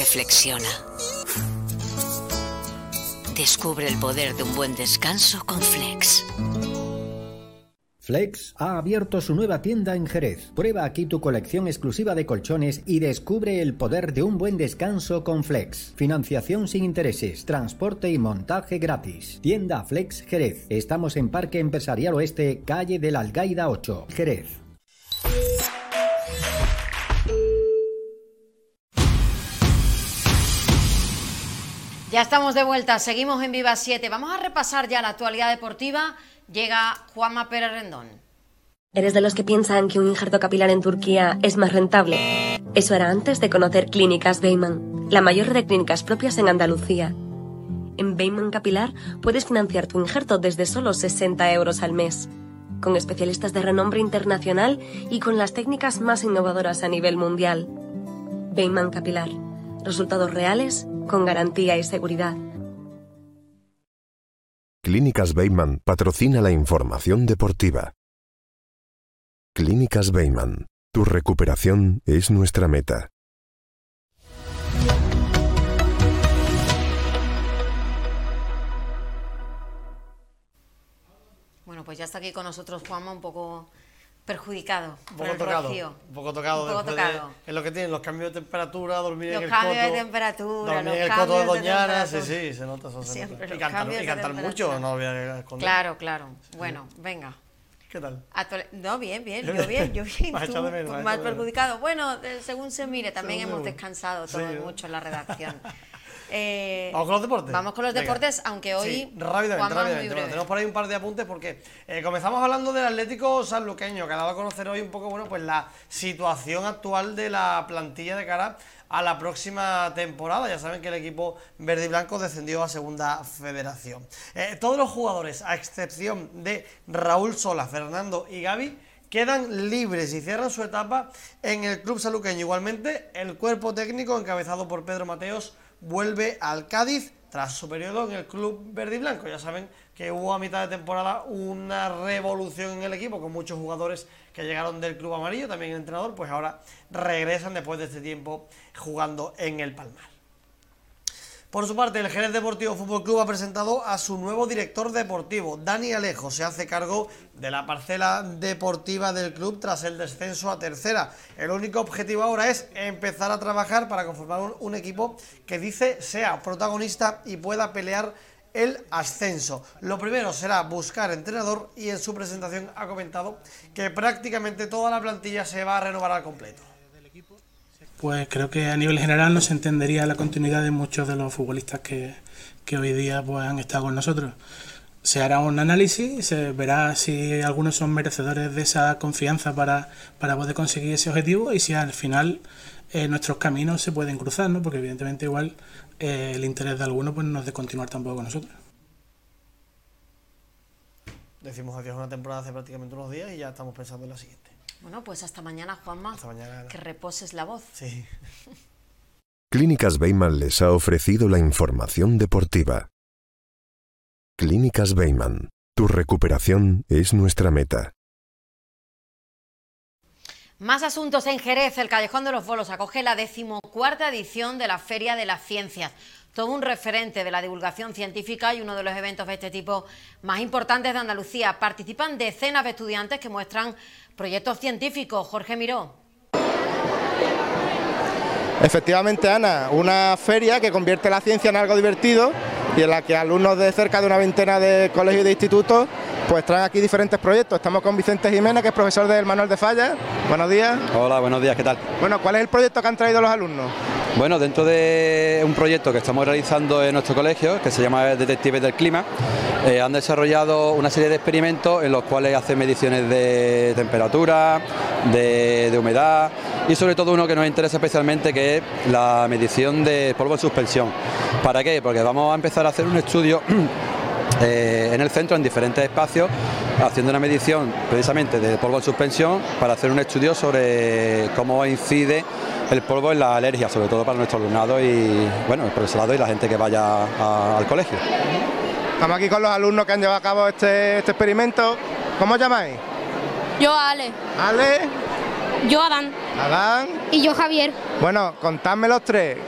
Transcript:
reflexiona. Descubre el poder de un buen descanso con Flex. Flex ha abierto su nueva tienda en Jerez. Prueba aquí tu colección exclusiva de colchones y descubre el poder de un buen descanso con Flex. Financiación sin intereses, transporte y montaje gratis. Tienda Flex Jerez. Estamos en Parque Empresarial Oeste, calle de la Algaida 8, Jerez. Ya estamos de vuelta, seguimos en Viva 7. Vamos a repasar ya la actualidad deportiva. Llega Juanma Pérez Rendón. ¿Eres de los que piensan que un injerto capilar en Turquía es más rentable? Eso era antes de conocer Clínicas Beyman, la mayor red de clínicas propias en Andalucía. En Beyman Capilar puedes financiar tu injerto desde solo 60 euros al mes, con especialistas de renombre internacional y con las técnicas más innovadoras a nivel mundial. Beyman Capilar, resultados reales con garantía y seguridad. Clínicas Beyman patrocina la información deportiva. Clínicas Beyman, tu recuperación es nuestra meta. Bueno, pues ya está aquí con nosotros Juanma, un poco perjudicado. Un poco tocado. Es lo que tienen, los cambios de temperatura, dormir en el coto. Los cambios de temperatura, dormir en el coto de Doñana, sí, se nota. Y cantar mucho, no voy a esconder. Claro. Bueno, venga. ¿Qué tal? No, bien. Yo bien. Más perjudicado. Bueno, según se mire, también hemos descansado todos mucho en la redacción. Vamos con los deportes. Vamos con los deportes, aunque hoy rápidamente. Bueno, tenemos por ahí un par de apuntes porque comenzamos hablando del Atlético Sanluqueño, que ha dado a conocer hoy un poco pues la situación actual de la plantilla de cara a la próxima temporada. Ya saben que el equipo verde y blanco descendió a Segunda Federación. Todos los jugadores, a excepción de Raúl Sola, Fernando y Gaby, quedan libres y cierran su etapa en el club sanluqueño. Igualmente, el cuerpo técnico encabezado por Pedro Mateos vuelve al Cádiz tras su periodo en el club verde y blanco. Ya saben que hubo a mitad de temporada una revolución en el equipo con muchos jugadores que llegaron del club amarillo, también el entrenador, pues ahora regresan después de este tiempo jugando en el Palmar. Por su parte, el Jerez Deportivo Fútbol Club ha presentado a su nuevo director deportivo. Dani Alejo se hace cargo de la parcela deportiva del club tras el descenso a tercera. El único objetivo ahora es empezar a trabajar para conformar un equipo que dice sea protagonista y pueda pelear el ascenso. Lo primero será buscar entrenador y en su presentación ha comentado que prácticamente toda la plantilla se va a renovar al completo. Pues creo que a nivel general no se entendería la continuidad de muchos de los futbolistas que hoy día pues han estado con nosotros. Se hará un análisis, se verá si algunos son merecedores de esa confianza para poder conseguir ese objetivo y si al final nuestros caminos se pueden cruzar, ¿no? Porque evidentemente igual el interés de alguno pues no es de continuar tampoco con nosotros. Decimos adiós a una temporada hace prácticamente unos días y ya estamos pensando en la siguiente. Bueno, pues hasta mañana, Juanma. Hasta mañana. Que reposes la voz. Sí. Clínicas Beyman les ha ofrecido la información deportiva. Clínicas Beyman, tu recuperación es nuestra meta. Más asuntos en Jerez. El Callejón de los Bolos acoge la 14ª edición de la Feria de las Ciencias. Todo un referente de la divulgación científica y uno de los eventos de este tipo más importantes de Andalucía. Participan decenas de estudiantes que muestran proyectos científicos. Jorge Miró. Efectivamente, Ana, una feria que convierte la ciencia en algo divertido y en la que alumnos de cerca de una veintena de colegios y de institutos pues traen aquí diferentes proyectos. Estamos con Vicente Jiménez, que es profesor del Manuel de Falla. Buenos días. Hola, buenos días, ¿qué tal? Bueno, ¿cuál es el proyecto que han traído los alumnos? Bueno, dentro de un proyecto que estamos realizando en nuestro colegio, que se llama Detectives del Clima, han desarrollado una serie de experimentos en los cuales hacen mediciones de temperatura, de humedad y sobre todo uno que nos interesa especialmente, que es la medición de polvo en suspensión. ¿Para qué? Porque vamos a empezar a hacer un estudio en el centro, en diferentes espacios, haciendo una medición precisamente de polvo en suspensión para hacer un estudio sobre cómo incide el polvo en la alergia, sobre todo para nuestro alumnado y bueno, el profesorado y la gente que vaya al colegio. Estamos aquí con los alumnos que han llevado a cabo este experimento. ¿Cómo os llamáis? Yo Ale. Ale. Yo Adán. Adán. Y yo Javier. Bueno, contadme los tres.